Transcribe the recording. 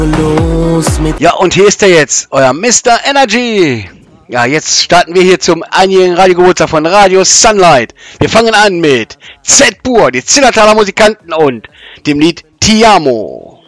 Ja, und hier ist er jetzt, euer Mr. Energy. Ja, jetzt starten wir hier zum einjährigen Radiogeburtstag von Radio Sunlight. Wir fangen an mit Z-Pur, die Zillertaler Musikanten und dem Lied Ti Amo.